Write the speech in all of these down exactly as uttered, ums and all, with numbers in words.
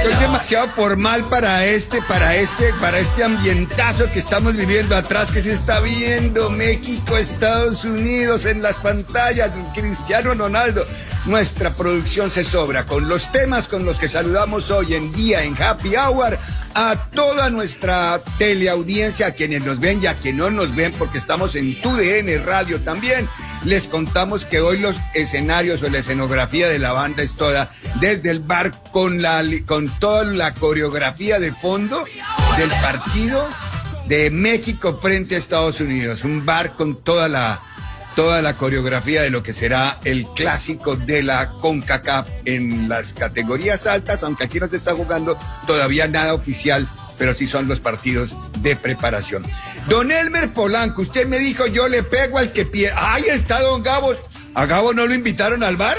estoy demasiado formal para este, para este, para este ambientazo que estamos viviendo atrás, que se está viendo México, Estados Unidos en las pantallas, Cristiano Ronaldo. Nuestra producción se sobra con los temas con los que saludamos hoy en día en Happy Hour a toda nuestra teleaudiencia, a quienes nos ven y a quienes no nos ven, porque estamos en Tu D N Radio también. Les contamos que hoy los escenarios o la escenografía de la banda es toda desde el bar con la con toda la coreografía de fondo del partido de México frente a Estados Unidos, un bar con toda la toda la coreografía de lo que será el clásico de la CONCACAF en las categorías altas, aunque aquí no se está jugando todavía nada oficial, pero sí son los partidos de preparación. Don Elmer Polanco, usted me dijo, yo le pego al que pierda. ¡Ahí está don Gabo! ¿A Gabo no lo invitaron al bar?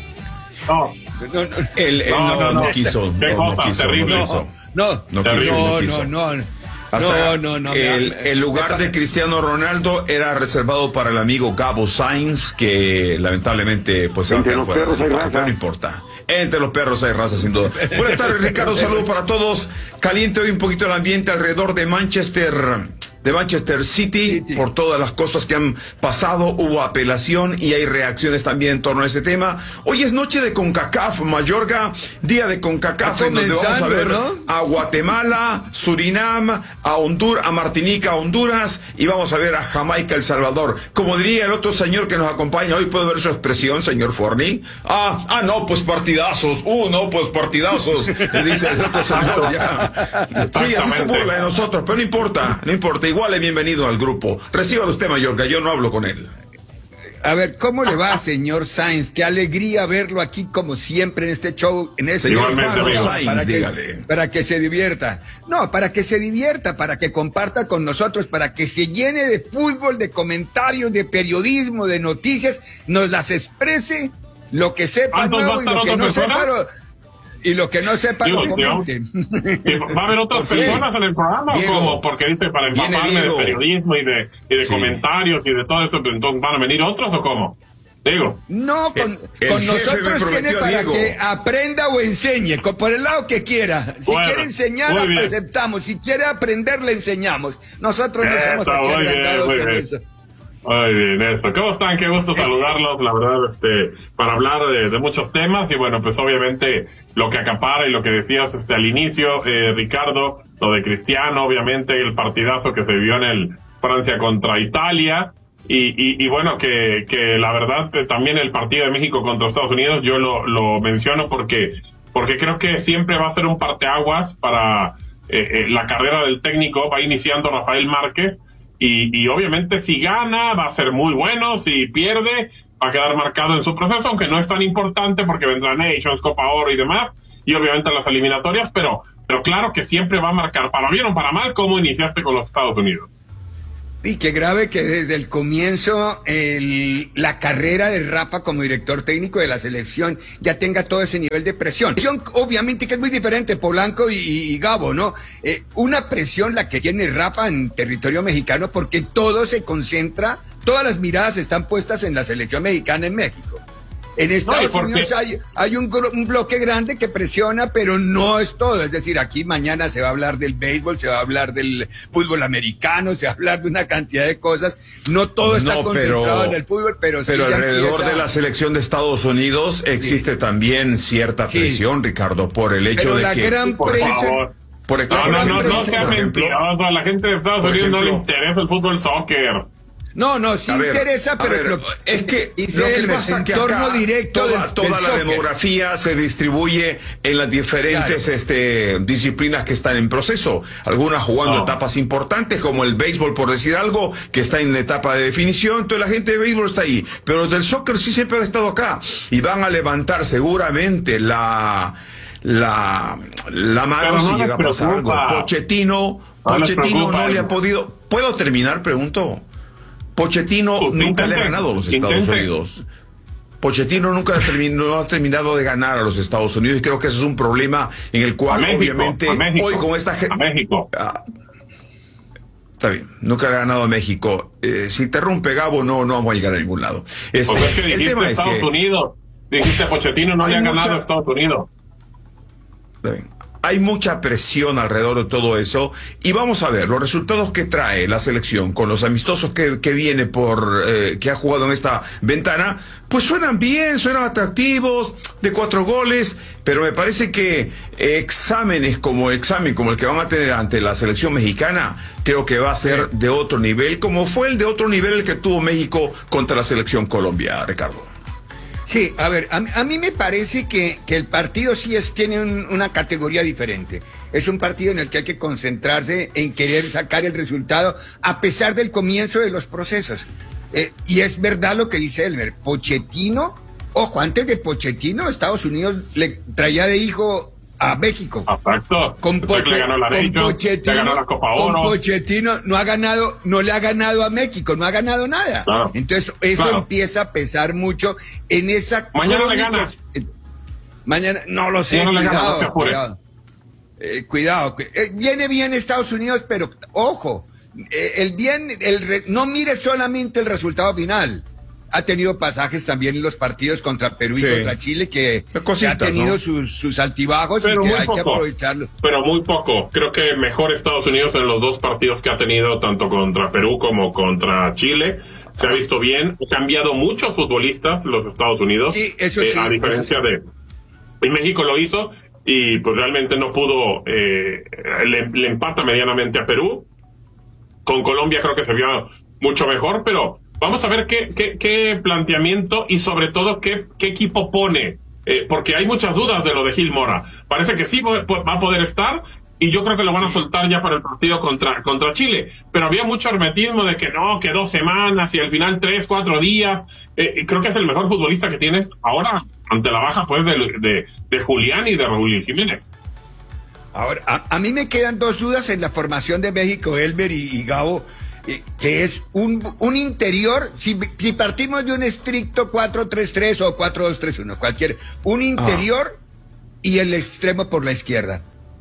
No. No, no, él, él no, no, no, no quiso. Qué no, cosa no quiso, terrible. No, quiso. no, no, no, quiso, no, no, quiso. no, no. Hasta no, no, no, el, no, el lugar de Cristiano Ronaldo era reservado para el amigo Gabo Sainz, que lamentablemente pues se va a quedar fuera del lugar, pero no importa. Entre los perros hay raza, sin duda. Buenas tardes, Ricardo, un saludo para todos. Caliente hoy un poquito el ambiente alrededor de Manchester, de Manchester City, City, por todas las cosas que han pasado. Hubo apelación y hay reacciones también en torno a ese tema. Hoy es noche de CONCACAF, Mayorga, día de CONCACAF, en donde vamos a ver, ¿no?, a Guatemala, Surinam, a Honduras, a Martinica, a Honduras, y vamos a ver a Jamaica, El Salvador. Como diría el otro señor que nos acompaña hoy, ¿puedo ver su expresión, señor Forni? Ah, ah, no, pues partidazos. Uh, no, pues partidazos. Le dice el otro señor ya. Sí, así se burla de nosotros, pero no importa, no importa. Igual es bienvenido al grupo. Recíbalo usted, Mayorga, yo no hablo con él. A ver, ¿cómo le va, señor Sainz? Qué alegría verlo aquí, como siempre, en este show, en este señor show, Sainz, para, dígale. que, para que se divierta. No, para que se divierta, para que comparta con nosotros, para que se llene de fútbol, de comentarios, de periodismo, de noticias, nos las exprese, lo que sepa nuevo y lo que no sepa, lo, y lo que no sepa Digo, lo comente. Va a haber otras Sí. personas en el programa, Diego, o como porque dice para empaparme de periodismo y de, y de Sí. comentarios y de todo eso, entonces van a venir otros o cómo? Digo. No, con, El- con el jefe me nosotros prometió tiene a para Diego. que aprenda o enseñe, con- por el lado que quiera. Si Bueno, quiere enseñar, muy bien. aceptamos. Si quiere aprender, le enseñamos. Nosotros no Eso, somos aquí muy bien, agrandados muy en bien. eso. Muy bien, eso. ¿Cómo están? Qué gusto saludarlos, la verdad, este, para hablar de, de muchos temas y bueno, pues obviamente lo que acapara y lo que decías este al inicio, eh, Ricardo, lo de Cristiano, obviamente el partidazo que se vivió en el Francia contra Italia y, y, y bueno, que, que la verdad que también el partido de México contra Estados Unidos yo lo, lo menciono porque, porque creo que siempre va a ser un parteaguas para eh, eh, la carrera del técnico. Va iniciando Rafael Márquez. Y, y obviamente si gana va a ser muy bueno, si pierde va a quedar marcado en su proceso, aunque no es tan importante porque vendrá Nations, Copa Oro y demás, y obviamente las eliminatorias, pero, pero claro que siempre va a marcar, para bien o para mal, cómo iniciaste con los Estados Unidos. Y qué grave que desde el comienzo el, la carrera de Rafa como director técnico de la selección ya tenga todo ese nivel de presión. Presión obviamente que es muy diferente, Polanco y, y Gabo, ¿no? Eh, una presión la que tiene Rafa en territorio mexicano porque todo se concentra, todas las miradas están puestas en la selección mexicana en México. En Estados no, Unidos hay, hay un, un bloque grande que presiona, pero no es todo. Es decir, aquí mañana se va a hablar del béisbol, se va a hablar del fútbol americano, se va a hablar de una cantidad de cosas. No todo está No, concentrado pero- en el fútbol, pero, Pero sí ya alrededor empieza- de la selección de Estados Unidos existe Sí. también cierta Sí. presión, Ricardo, por el hecho Pero de la que... gran Por presa... favor. Por No, ejemplo, no, no, no por sea ejemplo, mentiroso. A la gente de Estados por Unidos no le ejemplo- interesa el fútbol soccer. No, no, sí A ver, interesa, a pero ver, lo- es que dice lo que el pasa que entorno acá directo toda, del, toda del la soccer. demografía se distribuye en las diferentes Claro. este, disciplinas que están en proceso. Algunas jugando No. etapas importantes, como el béisbol, por decir algo, que está en etapa de definición. Entonces la gente de béisbol está ahí. Pero los del soccer sí siempre han estado acá. Y van a levantar seguramente la... La, la mano Pero no si les llega a pasar algo. preocupa. Pochettino, No les Pochettino preocupa no le ha eso. podido. ¿Puedo terminar? Pregunto. Pochettino Pues nunca le ha intenten, ganado a los Estados intenten. Unidos. Pochettino nunca ha terminado, no ha terminado de ganar a los Estados Unidos y creo que ese es un problema en el A cual México, obviamente a México, hoy con esta a gente... México. Ah, está bien, nunca le ha ganado a México. Eh, si interrumpe Gabo, no, no vamos a llegar a ningún lado. Este, Pues es que el dijiste tema es Estados que... Unidos. Dijiste Pochettino no Hay le ha ganado mucha- a Estados Unidos. Está bien. hay mucha presión alrededor de todo eso, y vamos a ver los resultados que trae la selección con los amistosos que, que viene por, eh, que ha jugado en esta ventana, pues suenan bien, suenan atractivos, de cuatro goles, pero me parece que exámenes como examen como el que van a tener ante la selección mexicana, creo que va a ser de otro nivel, como fue el de otro nivel el que tuvo México contra la selección Colombia, Ricardo. Sí, a ver, a, a mí me parece que, que el partido sí es, tiene un, una categoría diferente. Es un partido en el que hay que concentrarse en querer sacar el resultado a pesar del comienzo de los procesos. Eh, y es verdad lo que dice Elmer. Pochettino, ojo, antes de Pochettino, Estados Unidos le traía de hijo a México. Exacto. Con, Poche, ganó la con Pochettino, ganó la Copa Oro. Con Pochettino no ha ganado, no le ha ganado a México, no ha ganado nada. Claro. Entonces eso claro. empieza a pesar mucho en esa. Mañana le gana. Eh, mañana, no lo sé, no cuidado, gana, no cuidado. Eh, cuidado. Eh, viene bien Estados Unidos, pero ojo, eh, el bien, el re, no mire solamente el resultado final. Ha tenido pasajes también en los partidos contra Perú y sí. contra Chile que, cositas, que ha tenido ¿no? sus, sus altibajos pero y que hay poco, que aprovecharlo. Pero muy poco. Creo que mejor Estados Unidos en los dos partidos que ha tenido, tanto contra Perú como contra Chile. Se ah. ha visto bien. Ha cambiado muchos futbolistas los Estados Unidos. Sí, eso eh, sí. A diferencia sí. de... Y México lo hizo y pues realmente no pudo... Eh, le, le empata medianamente a Perú. Con Colombia creo que se vio mucho mejor, pero... Vamos a ver qué, qué, qué planteamiento y sobre todo qué, qué equipo pone, eh, porque hay muchas dudas de lo de Gil Mora. Parece que sí va a poder estar y yo creo que lo van a soltar ya para el partido contra, contra Chile, pero había mucho hermetismo de que no, que dos semanas y al final tres, cuatro días. Eh, creo que es el mejor futbolista que tienes ahora ante la baja pues de, de, de Julián y de Raúl Jiménez. Ahora, a, a mí me quedan dos dudas en la formación de México, Elber y, y Gabo. Que es un, un interior, si, si partimos de un estricto cuatro tres tres o cuatro dos tres uno, cualquier, un interior ah. y el extremo por la izquierda.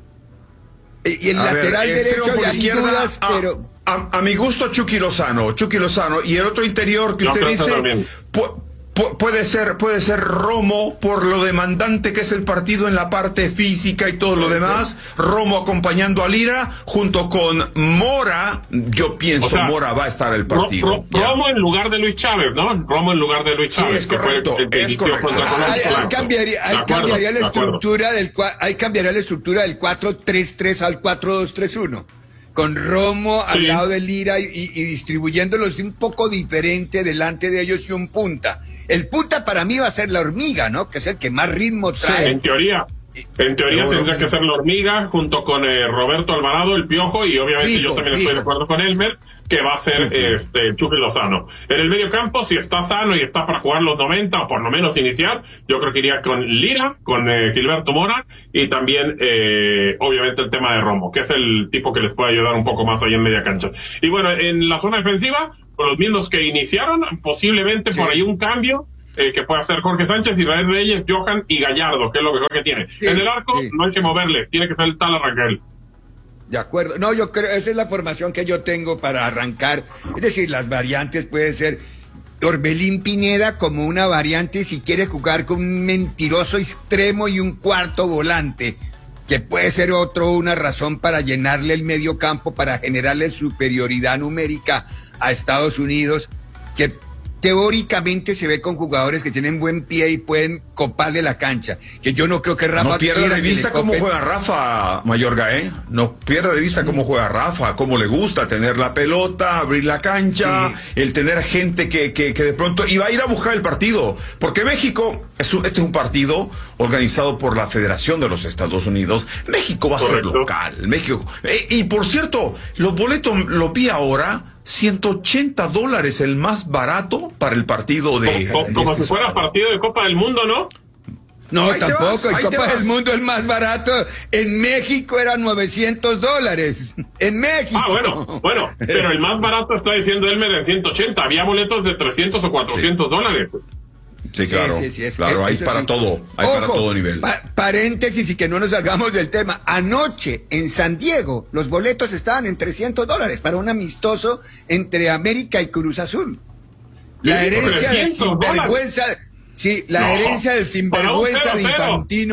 Y el a lateral ver, derecho ya hay dudas, a, pero... A, a mi gusto Chucky Lozano, Chucky Lozano, y el otro interior que Yo usted dice... Pu pu puede ser puede ser Romo por lo demandante que es el partido en la parte física y todo lo demás. Romo acompañando a Lira junto con Mora. Yo pienso o sea, Mora va a estar el partido. Ro Ro Romo en lugar de Luis Chávez, ¿no? Romo en lugar de Luis Chávez. Sí, es correcto. Que fue el, el es correcto. Ahí, ahí cambiaría, ahí acuerdo, cambiaría la estructura del ahí cambiaría la estructura del cuatro tres tres al cuatro dos tres uno. Con Romo al sí. lado de Lira y, y, y distribuyéndolos un poco diferente delante de ellos y un punta. El punta para mí va a ser la hormiga, ¿no? Que es el que más ritmo trae. Sí, en teoría. En teoría tendría que ser la hormiga junto con eh, Roberto Alvarado, el Piojo, y obviamente fijo, yo también fijo. estoy de acuerdo con Elmer, que va a ser sí, este Chucky Lozano. En el medio campo, si está sano y está para jugar los noventa o por lo menos iniciar, yo creo que iría con Lira, con eh, Gilberto Mora y también eh, obviamente el tema de Romo, que es el tipo que les puede ayudar un poco más ahí en media cancha. Y bueno, en la zona defensiva, con los mismos que iniciaron, posiblemente sí. por ahí un cambio. Eh, que puede hacer Jorge Sánchez, Israel Reyes, Johan y Gallardo, que es lo mejor que tiene. Sí, en el arco sí. no hay que moverle, tiene que ser el tal Arrangel. De acuerdo, no, yo creo, esa es la formación que yo tengo para arrancar. Es decir, las variantes puede ser Orbelín Pineda como una variante si quiere jugar con un mentiroso extremo y un cuarto volante, que puede ser otro una razón para llenarle el medio campo, para generarle superioridad numérica a Estados Unidos, que teóricamente se ve con jugadores que tienen buen pie y pueden coparle la cancha, que yo no creo que Rafa... No pierda de vista cómo juega Rafa, Mayorga, ¿eh? No pierda de vista cómo juega Rafa, cómo le gusta tener la pelota, abrir la cancha, sí. el tener gente que, que, que de pronto iba a ir a buscar el partido, porque México, es un, este es un partido organizado por la Federación de los Estados Unidos. México va a Correcto. ser local, México... Eh, y por cierto, los boletos los vi ahora... ciento ochenta dólares el más barato para el partido de... Como, como, como este si fuera sábado. partido de Copa del Mundo, ¿no? No, ahí tampoco. El Copa del Mundo es más barato. En México eran novecientos dólares. En México. Ah, bueno, bueno. Pero el más barato está diciendo Elmer en ciento ochenta. Había boletos de trescientos o cuatrocientos sí. dólares. Sí, claro, sí, sí, sí, es, claro, hay para sí. todo, hay Ojo, para todo nivel. Pa paréntesis y que no nos salgamos del tema. Anoche en San Diego los boletos estaban en trescientos dólares para un amistoso entre América y Cruz Azul. La herencia del sinvergüenza, sí, la no, herencia del sinvergüenza de Infantino.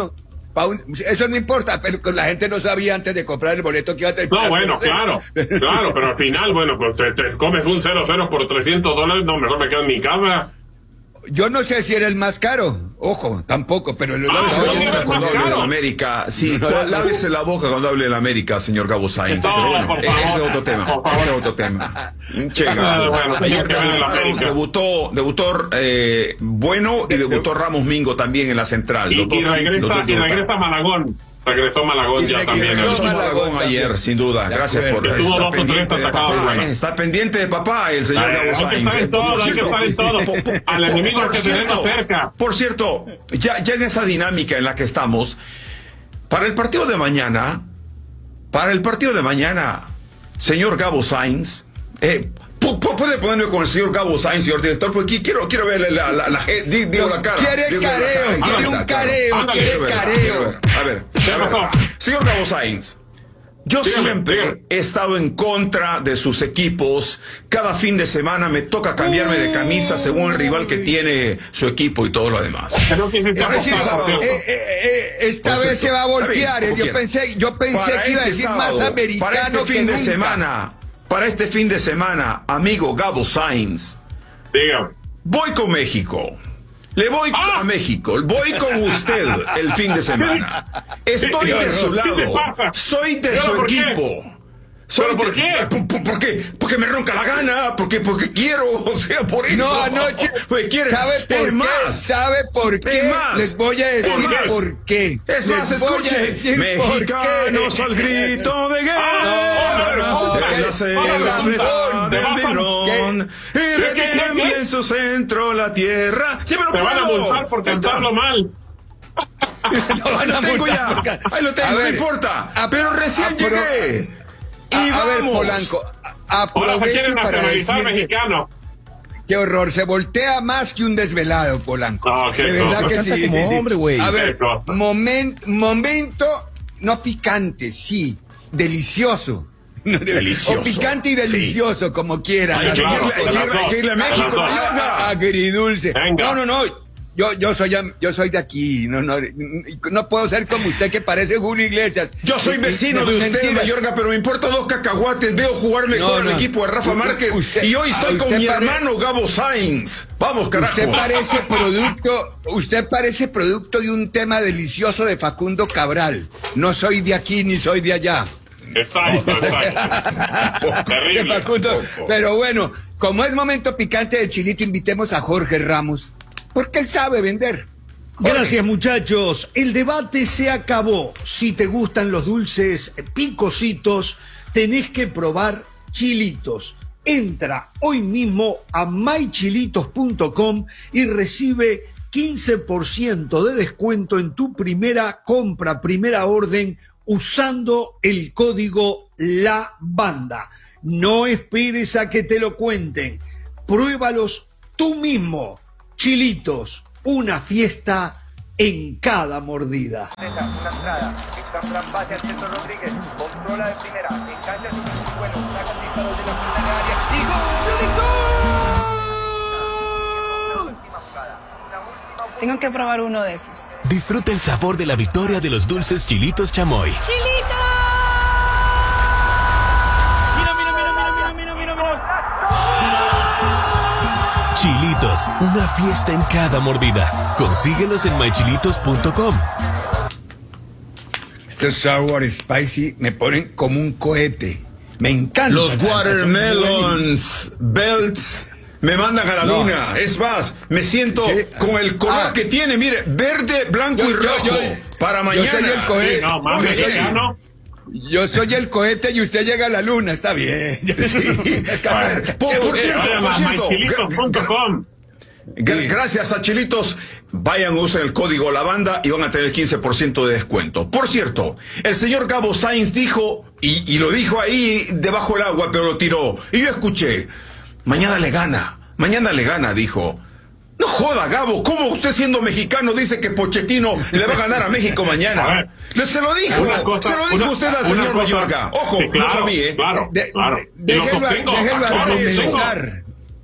Pa un, eso no importa, pero la gente no sabía antes de comprar el boleto que iba a tener. No, bueno, claro, claro, pero al final, bueno, pues te, te comes un cero cero por trescientos dólares, no, mejor me quedo en mi casa. Yo no sé si era el más caro, ojo, tampoco, pero el Ah, Lávese no, la no, boca no, cuando no, hable de claro. la América. Sí, lávese la boca cuando hable de la América, señor Gabo Sainz. No, Pero bueno, por ese favor, es otro tema. por favor. Ese es otro tema. Che, Ah, Gabo. bueno, Ayer que ver en la debutaron, América. debutó, debutó eh, Bueno y debutó Ramos Mingo también en la central. Y, Los dos- y los regresa, dos y debutaron. regresa Malagón. Regresó Malagón Y ya re- y también. regresó Regresó Malagón Malagón ayer, también. sin duda. De Gracias por acuerdo. Estuvo estar dos o tres pendiente de atacados, papá. bueno. eh, Está pendiente de papá el señor Ay, Gabo hay que Sainz. estar en Eh, por todo, hay que cierto, estar en todo. po- po- Al enemigo hay por que tenerlo cierto, cerca. Por cierto, ya, ya en esa dinámica en la que estamos, para el partido de mañana, para el partido de mañana, señor Gabo Sainz, eh, pu- pu- puede ponerme con el señor Gabo Sainz, señor director, porque quiero, quiero verle la, la, la, la- di- digo la cara. Quiere digo la careo, cara. quiere Ah, un claro. careo, Ándale, quiere Quiero ver, careo. quiero ver. A ver, a ver. pasó? Señor Gabo Sainz, yo Dígame, siempre dígame. he estado en contra de sus equipos. Cada fin de semana me toca cambiarme de camisa según el rival que tiene su equipo y todo lo demás. Que no quisiste Ahora sí, apostar, por sábado. cierto. Eh, eh, eh, esta Por vez cierto, se va a está bien, voltear. como Yo quiera. pensé, yo pensé Para que iba a este decir más sábado, americano para este que fin de nunca. semana, para este fin de semana, amigo Gabo Sainz, Dígame. voy con México. Le voy ¡Ah! a México, voy con usted el fin de semana. Estoy ¿Qué- de su qué te lado, pasa? soy de ¿Pero su por qué? equipo. Soy ¿Pero por de- qué? ¿Por, por- por qué? Porque me ronca la gana, porque, porque quiero, o sea, por eso. No, anoche. Pues quiere, ¿Sabe por es qué? más, ¿Sabe por qué? es más, Les voy a decir es más. por qué. Es más, Les voy a escuche, decir por mexicanos qué. al grito de guerra, Ah, de no, la no, selva no, brava no, del no, Vidrón, y ¿Qué, qué, qué, retiembla qué? en su centro la tierra. Ya me lo Te van a puedo. multar por Ahí está. cantarlo mal. Ahí lo tengo multar ya, porque- ahí lo tengo, A no ver, importa. a- Pero recién a- pero- llegué. Y A, a ver, vamos. Polanco, a- Ahora se aprovecho quieren para nacionalizar decirle mexicano. qué horror, se voltea más que un desvelado, Polanco. No, qué de verdad cosa. que sí, Canta sí, como sí. hombre, güey. A Qué ver, cosa. momen- momento, no picante, sí, delicioso. Delicioso. O picante y delicioso, como quieran. Hay que Claro, irle- hay que irle- hay que irle a México, Claro. Mayorga. Agridulce. Venga. No, no, no. Yo, yo soy am- yo soy de aquí. No, no, no puedo ser como usted que parece Julio Iglesias. Yo soy Y- y- vecino de usted, mentira. Mayorga, pero me importa dos cacahuates. Veo jugar mejor No, al no. equipo de Rafa Usted- Márquez usted- y hoy estoy ah, con usted mi pare- hermano Gabo Sainz. Vamos, carajo. Usted parece producto, usted parece producto de un tema delicioso de Facundo Cabral. No soy de aquí ni soy de allá. Exacto, exacto. De Terrible. Facundo. poco. Pero bueno, como es momento picante de Chilito, invitemos a Jorge Ramos, porque él sabe vender. Gracias, muchachos. El debate se acabó. Si te gustan los dulces picositos, tenés que probar Chilitos. Entra hoy mismo a my chilitos punto com y recibe quince por ciento de descuento en tu primera compra, primera orden, usando el código La Banda. No esperes a que te lo cuenten. Pruébalos tú mismo. Chilitos, una fiesta en cada mordida. Una entrada, Víctor Fran pase al centro Rodríguez, controla de primera, engancha su vuelo, saca el disparo de la final de área y gol. Última jugada, una última jugada. Tengo que probar uno de esos. Disfruta el sabor de la victoria de los dulces Chilitos Chamoy. ¡Chilito! Mira, mira, mira, mira, mira, mira, mira, mira. Chilitos, una fiesta en cada mordida. Consíguelos en my chilitos punto com. Estos sour spicy me ponen como un cohete. Me encanta. Los watermelons, belts, me mandan a la No. luna. Es más, me siento Sí. con el color Ah. que tiene, mire, verde, blanco Yo- y yo- rojo. yo- para yo mañana. soy el cohete. Sí, no, más Yo soy- mexicano. Yo soy el cohete y usted llega a la luna, está bien. Sí. A ver, por, por cierto, Vayan por a cierto, my chilitos punto com. Gra- Sí. Gracias a Chilitos, vayan, usen el código La Banda y van a tener el quince por ciento de descuento. Por cierto, el señor Gabo Sainz dijo, y, y lo dijo ahí debajo del agua, pero lo tiró. Y yo escuché, mañana le gana, mañana le gana, dijo. No joda, Gabo, ¿cómo usted siendo mexicano dice que Pochettino le va a ganar a México A mañana? ver. Le- Se lo dijo, Una cosa- se lo dijo una- usted al una señor cosa- Mayorga. Ojo, Sí, claro, no fue a mí, ¿eh? claro, De- claro. de- Y lo déjelo, sostengo, déjelo lo sostengo. argumentar.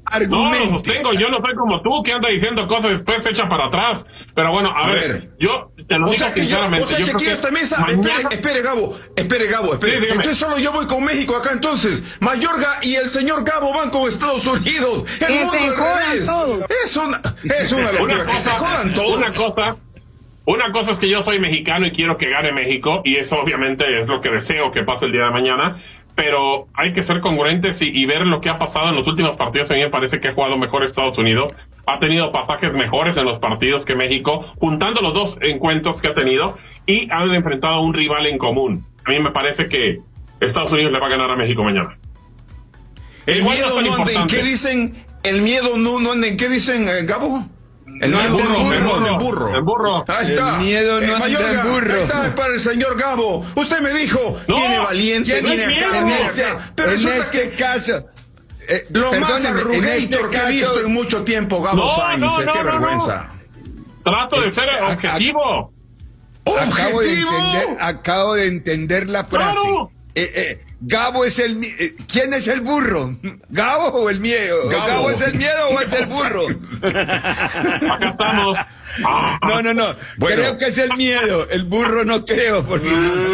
Argumente. No, lo sostengo, yo no soy como tú que anda diciendo cosas después se echa para atrás. Pero bueno, a, a ver, ver, yo te lo o digo sea que sinceramente. Yo, o sea yo que aquí que esta mesa, mañana... espere, espere Gabo, espere Gabo, espere. Sí, entonces solo yo voy con México acá entonces. Mayorga y el señor Gabo van con Estados Unidos. El que mundo al revés. Es una, es una locura, una cosa, que se jodan todos. Una cosa, una cosa es que yo soy mexicano y quiero que gane México, y eso obviamente es lo que deseo que pase el día de mañana. Pero hay que ser congruentes y, y ver lo que ha pasado en los últimos partidos. A mí me parece que ha jugado mejor Estados Unidos. Ha tenido pasajes mejores en los partidos que México, juntando los dos encuentros que ha tenido, y han enfrentado a un rival en común. A mí me parece que Estados Unidos le va a ganar a México mañana. El Igual miedo no, no anda en qué dicen, el miedo no, no anda en qué dicen, eh, Gabo. El no, miedo el burro, del burro, el burro. El burro. Ahí está. El miedo no eh, Mayorga, anda en burro. Ahí está para el señor Gabo. Usted me dijo, no, viene valiente, viene acá, en viene este, acá. Pero en resulta este que caso, eh, lo más perdóneme, arrugator en este que he caso, visto en mucho tiempo, Gabo No, Sainz. no, eh, no, qué no, vergüenza. Trato de ser objetivo. acabo de ¡Objetivo! entender, acabo de entender la frase. Claro. Eh, eh, Gabo es el... Eh, ¿quién es el burro? ¿Gabo o el miedo? Gabo. ¿Gabo es el miedo o es el burro? Acá estamos. Ah. No, no, no. Bueno. Creo que es el miedo. El burro no creo. Porque...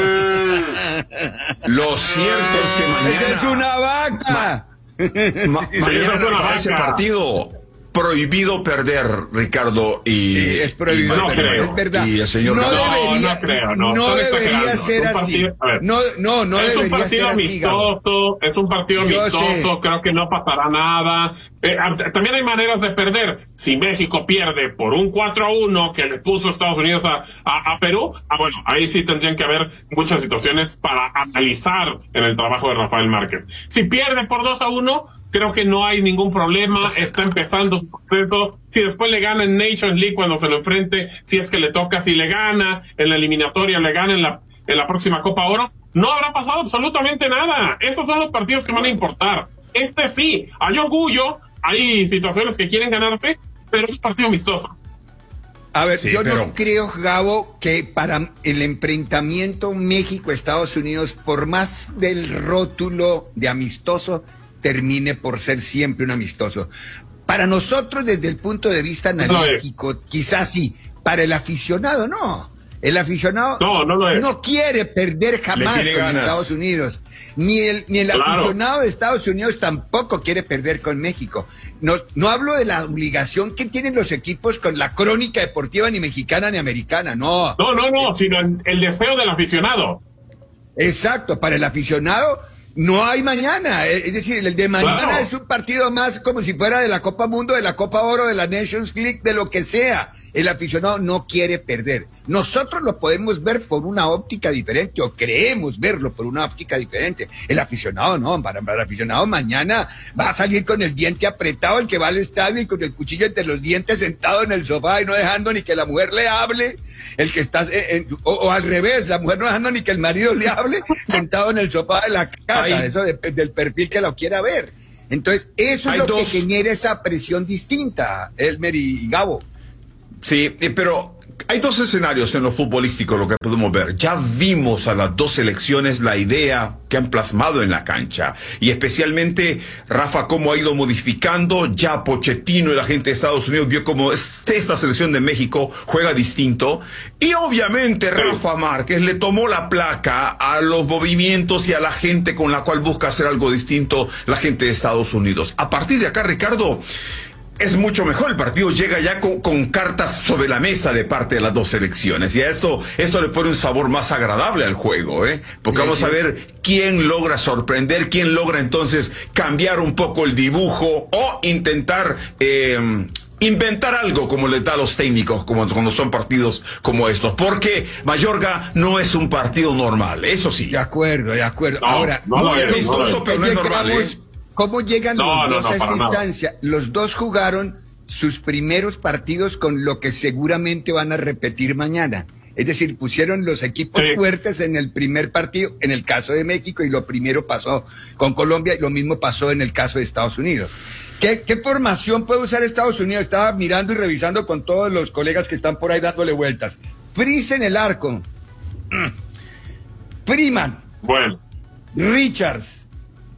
Lo cierto es que mañana... ¡Esa es una vaca! Ma- Sí, mañana es una para ese vaca. partido prohibido perder, Ricardo, y, Sí, es prohibido. y- No creo. Es verdad. y el señor no Gabo. debería, No, no creo, no. no Usted está debería creando. ser Un así. partido- a ver. No, no, no es un debería ser partido así, Gabo. amistoso, es un partido Yo amistoso, sé. creo que no pasará nada. Eh, ah, también hay maneras de perder. Si México pierde por un cuatro a uno que le puso Estados Unidos a, a, a Perú, ah, bueno, ahí sí tendrían que haber muchas situaciones para analizar en el trabajo de Rafael Márquez. Si pierde por dos a uno, creo que no hay ningún problema, está empezando su proceso. Si después le gana en Nations League cuando se lo enfrente, si es que le toca, si le gana en la eliminatoria, le gana en la, en la próxima Copa Oro, no habrá pasado absolutamente nada. Esos son los partidos que van a importar. Este sí, hay orgullo, hay situaciones que quieren ganarse, pero es un partido amistoso. A ver, Sí, yo pero- no creo, Gabo, que para el enfrentamiento México-Estados Unidos, por más del rótulo de amistoso, termine por ser siempre un amistoso. Para nosotros, desde el punto de vista analítico, quizás sí. Para el aficionado, no. El aficionado No, no lo es. no quiere perder jamás Le tiene con ganas. Estados Unidos. Ni el, ni el Claro. aficionado de Estados Unidos tampoco quiere perder con México. No, no hablo de la obligación que tienen los equipos con la crónica deportiva ni mexicana ni americana, no. No, no, no, sino el, el deseo del aficionado. Exacto, para el aficionado no hay mañana. Es es decir, el de mañana Claro. es un partido más como si fuera de la Copa Mundo, de la Copa Oro, de la Nations League, de lo que sea. El aficionado no quiere perder. Nosotros lo podemos ver por una óptica diferente, o creemos verlo por una óptica diferente. El aficionado no, para, para el aficionado mañana va a salir con el diente apretado, el que va al estadio y con el cuchillo entre los dientes sentado en el sofá y no dejando ni que la mujer le hable, el que está, eh, en- o, o al revés, la mujer no dejando ni que el marido le hable, sentado en el sofá de la casa, Hay- eso depende del perfil que lo quiera ver. Entonces, eso es Hay lo dos- que genera esa presión distinta, Elmer y Gabo. Sí, eh, pero hay dos escenarios en lo futbolístico, lo que podemos ver. Ya vimos a las dos selecciones la idea que han plasmado en la cancha. Y especialmente, Rafa, cómo ha ido modificando. Ya Pochettino y la gente de Estados Unidos vio cómo este- esta selección de México juega distinto. Y obviamente Rafa Márquez le tomó la placa a los movimientos y a la gente con la cual busca hacer algo distinto la gente de Estados Unidos. A partir de acá, Ricardo, es mucho mejor. El partido llega ya con, con cartas sobre la mesa de parte de las dos selecciones. Y a esto, esto le pone un sabor más agradable al juego, ¿eh? Porque Sí, vamos sí. a ver quién logra sorprender, quién logra entonces cambiar un poco el dibujo o intentar eh, inventar algo como les da a los técnicos como cuando son partidos como estos. Porque Mayorga no es un partido normal, eso sí. De acuerdo, de acuerdo. No, Ahora, no Muy lo es, no lo amistoso, es. pero no es normal, ¿eh? llegamos- ¿Cómo llegan No, los no, dos no, a esta para nada. instancia? Los dos jugaron sus primeros partidos con lo que seguramente van a repetir mañana. Es decir, pusieron los equipos Sí. fuertes en el primer partido, en el caso de México, y lo primero pasó con Colombia, y lo mismo pasó en el caso de Estados Unidos. ¿Qué, qué formación puede usar Estados Unidos? Estaba mirando y revisando con todos los colegas que están por ahí dándole vueltas. Freeze en el arco. Mm. Freeman. Bueno, Richards,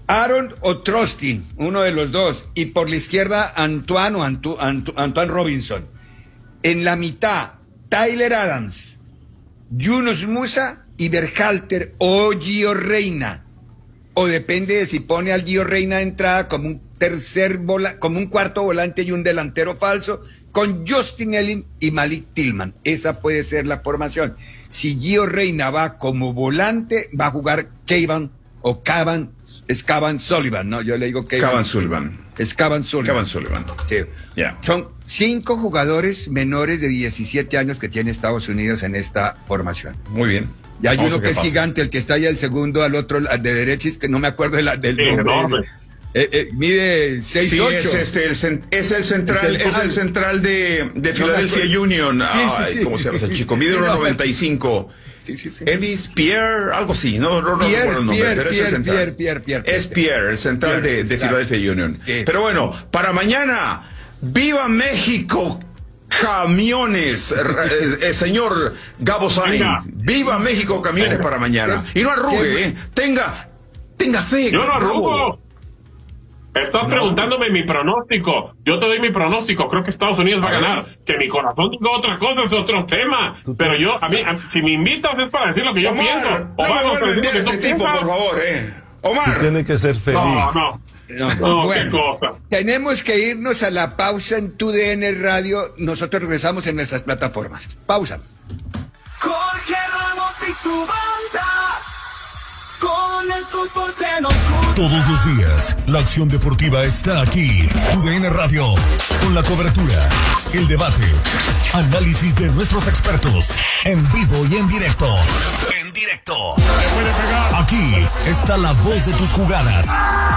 Aaron o Trusty, uno de los dos. Y por la izquierda, Antoine o Antu, Antu, Antoine Robinson. En la mitad, Tyler Adams, Yunus Musa y Berhalter o Gio Reyna. O depende de si pone al Gio Reyna de entrada como un tercer vola, como un cuarto volante y un delantero falso, con Justin Elling y Malik Tillman. Esa puede ser la formación. Si Gio Reyna va como volante, va a jugar Cavan o Cavan, es Cavan Sullivan, ¿no? Yo le digo Cavan, Cavan Sullivan. Es Cavan Sullivan. Cavan Sullivan. Sí. Yeah. Son cinco jugadores menores de diecisiete años que tiene Estados Unidos en esta formación. Muy bien. Y hay Vamos uno a que es pasa. gigante, el que está allá el segundo al otro de derecha, es que no me acuerdo de la, del Sí, nombre. enorme. Eh, eh, mide seis Sí, ocho. es, este, el, cen- es el central, El central. es el central de, de No Philadelphia me acuerdo. Union. Sí, sí, Ay, sí. ¿cómo se llama ese chico? Mide Sí, uno no, noventa y cinco. Sí, sí, sí. Ellis Pierre, algo así, no, no, no Pierre, recuerdo el nombre, Pierre, pero es el Pierre, central. Pierre, Pierre, Pierre, es Pierre. Pierre, el central Pierre, de, de exacto. Philadelphia Union. Sí. Pero bueno, para mañana, ¡viva México! Camiones, eh, eh, señor Gabo Venga. Sainz. ¡Viva México! Camiones para mañana. Y no arrugue, ¿eh? Tenga, tenga fe. Yo no Gabo. arrugo. Estás preguntándome mi pronóstico. Yo te doy mi pronóstico. Creo que Estados Unidos va a ganar. Que mi corazón diga otra cosa es otro tema. Pero yo, a mí, a- si me invitas es para decir lo que yo Omar, pienso. no O me vamos a vuelva a decir lo enviar que este tú tipo, piensas. por favor, ¿eh? Omar. Tiene que ser feliz. No, no. No, No, qué bueno, cosa. tenemos que irnos a la pausa en tu D N Radio. Nosotros regresamos en nuestras plataformas. Pausa. Jorge Ramos y su banda. Con el fútbol que nos gusta. Todos los días, la acción deportiva está aquí. U D N Radio, con la cobertura, el debate, análisis de nuestros expertos, en vivo y en directo. En directo. Aquí está la voz de tus jugadas.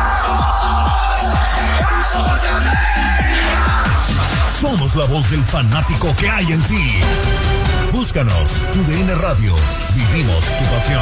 Somos la voz del fanático que hay en ti. Búscanos, U D N Radio. Vivimos tu pasión.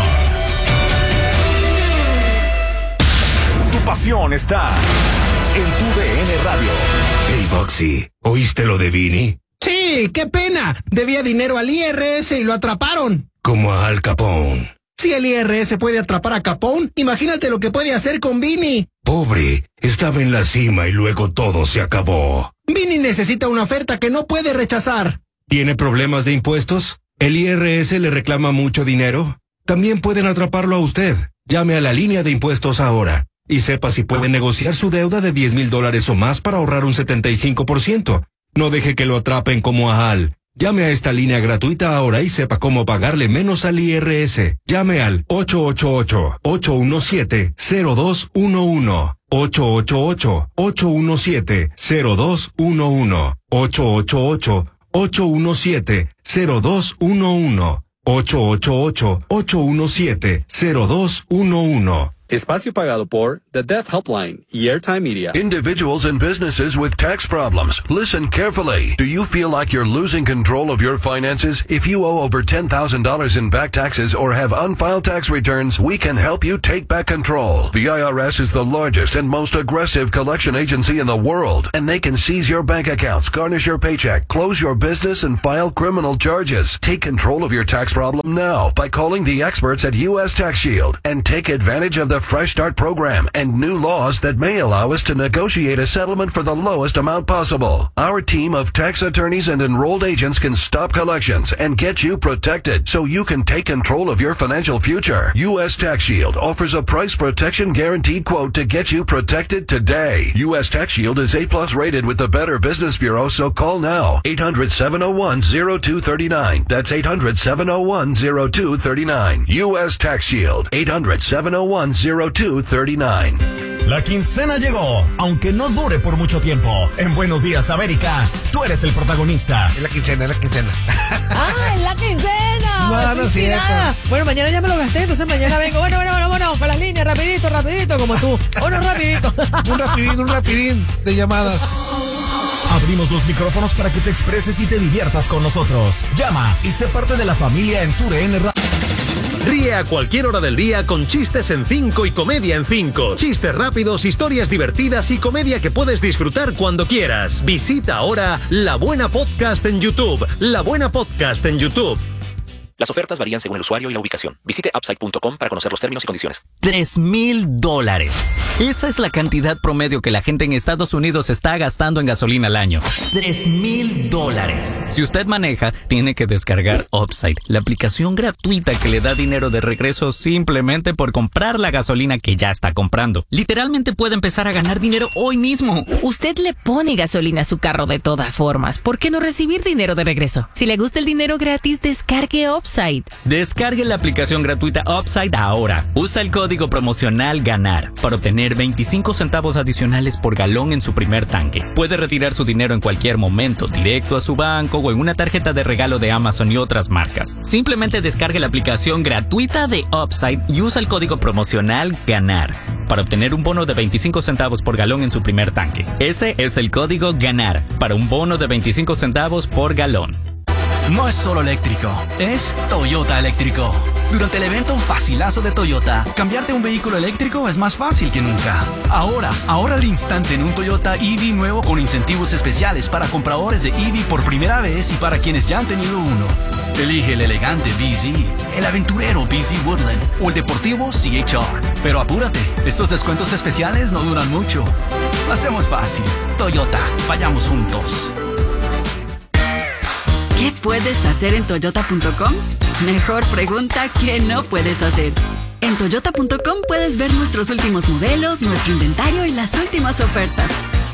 Tu pasión está en tu D N Radio. Hey, Boxy, ¿oíste lo de Vini? Sí, qué pena. Debía dinero al I R S y lo atraparon. Como a Al Capone. Si el I R S puede atrapar a Capone, imagínate lo que puede hacer con Vini. Pobre, estaba en la cima y luego todo se acabó. Vini necesita una oferta que no puede rechazar. ¿Tiene problemas de impuestos? ¿El I R S le reclama mucho dinero? También pueden atraparlo a usted. Llame a la línea de impuestos ahora y sepa si puede negociar su deuda de diez mil dólares o más para ahorrar un setenta y cinco por ciento. No deje que lo atrapen como a Al. Llame a esta línea gratuita ahora y sepa cómo pagarle menos al I R S. Llame al ocho ocho ocho, ocho uno siete, cero dos uno uno. ocho ocho ocho, ocho uno siete, cero dos uno uno. ocho ocho ocho, ocho uno siete, cero dos uno uno. ocho ocho ocho, ocho uno siete, cero dos uno uno. Espacio pagado por The Deaf Helpline y Airtime Media. Individuals and businesses with tax problems. Listen carefully. Do you feel like you're losing control of your finances? If you owe over ten thousand dollars in back taxes or have unfiled tax returns, we can help you take back control. The I R S is the largest and most aggressive collection agency in the world, and they can seize your bank accounts, garnish your paycheck, close your business, and file criminal charges. Take control of your tax problem now by calling the experts at U S Tax Shield and take advantage of the Fresh Start program and new laws that may allow us to negotiate a settlement for the lowest amount possible. Our team of tax attorneys and enrolled agents can stop collections and get you protected so you can take control of your financial future. U S Tax Shield offers a price protection guaranteed quote to get you protected today. U S Tax Shield is A plus rated with the Better Business Bureau, so call now. eight hundred, seven oh one, oh two three nine. That's eight hundred, seven oh one, oh two three nine. U S Tax Shield. eight hundred, seven oh one, oh two three nine. La quincena llegó, aunque no dure por mucho tiempo. En Buenos Días, América, tú eres el protagonista. Es la quincena, es la quincena. ¡Ah, es la quincena! No, no es cierto. Bueno, mañana ya me lo gasté, entonces mañana vengo. Bueno, bueno, bueno, bueno, para las líneas, rapidito, rapidito, como tú. Uno rapidito. Un rapidín, un rapidín de llamadas. Abrimos los micrófonos para que te expreses y te diviertas con nosotros. Llama y sé parte de la familia en tu D N Radio. Ríe a cualquier hora del día con chistes en cinco y comedia en cinco. Chistes rápidos, historias divertidas y comedia que puedes disfrutar cuando quieras. Visita ahora La Buena Podcast en YouTube. La Buena Podcast en YouTube. Las ofertas varían según el usuario y la ubicación. Visite upside punto com para conocer los términos y condiciones. Tres mil dólares. Esa es la cantidad promedio que la gente en Estados Unidos está gastando en gasolina al año. Tres mil dólares. Si usted maneja, tiene que descargar Upside, la aplicación gratuita que le da dinero de regreso simplemente por comprar la gasolina que ya está comprando. Literalmente puede empezar a ganar dinero hoy mismo. Usted le pone gasolina a su carro de todas formas. ¿Por qué no recibir dinero de regreso? Si le gusta el dinero gratis, descargue Upside. Descargue la aplicación gratuita Upside ahora. Usa el código promocional GANAR para obtener veinticinco centavos adicionales por galón en su primer tanque. Puede retirar su dinero en cualquier momento, directo a su banco o en una tarjeta de regalo de Amazon y otras marcas. Simplemente descargue la aplicación gratuita de Upside y usa el código promocional GANAR para obtener un bono de veinticinco centavos por galón en su primer tanque. Ese es el código GANAR para un bono de veinticinco centavos por galón. No es solo eléctrico, es Toyota eléctrico. Durante el evento Facilazo de Toyota, cambiarte un vehículo eléctrico es más fácil que nunca. Ahora, ahorra al instante en un Toyota E V nuevo con incentivos especiales para compradores de E V por primera vez y para quienes ya han tenido uno. Elige el elegante B Z, el aventurero B Z Woodland o el deportivo C H R. Pero apúrate, estos descuentos especiales no duran mucho. Lo hacemos fácil. Toyota, vayamos juntos. ¿Qué puedes hacer en toyota punto com? Mejor pregunta, ¿qué no puedes hacer? En toyota punto com puedes ver nuestros últimos modelos, nuestro inventario y las últimas ofertas.